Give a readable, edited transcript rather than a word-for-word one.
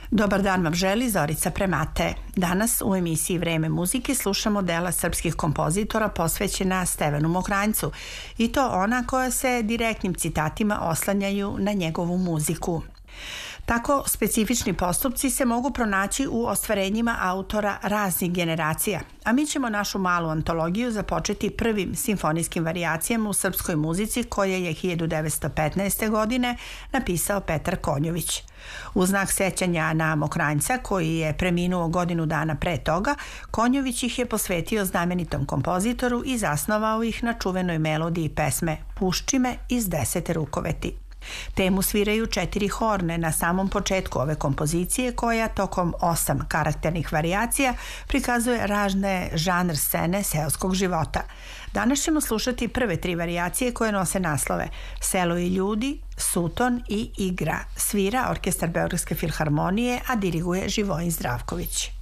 Dobar dan vam želi Zorica Premate. Danas u emisiji Vreme muzike slušamo dela srpskih kompozitora posvećena Stevanu Mokranjcu, i to ona koja se direktnim citatima oslanjaju na njegovu muziku. Tako specifični postupci se mogu pronaći u ostvarenjima autora raznih generacija, a mi ćemo našu malu antologiju započeti prvim simfonijskim varijacijama u srpskoj muzici koje je 1915. godine napisao Petar Konjović. U znak sećanja na Mokranjca, koji je preminuo godinu dana pre toga, Konjović ih je posvetio znamenitom kompozitoru i zasnovao ih na čuvenoj melodiji pesme Pušči me iz 10 rukoveti. Temu sviraju 4 horne na samom početku ove kompozicije, koja tokom 8 karakternih varijacija prikazuje razne žanr scene seoskog života. Danas ćemo slušati prve 3 varijacije koje nose naslove Selo i ljudi, Suton i Igra. Svira Orkestar Beogradske filharmonije, a diriguje Živojin Zdravković.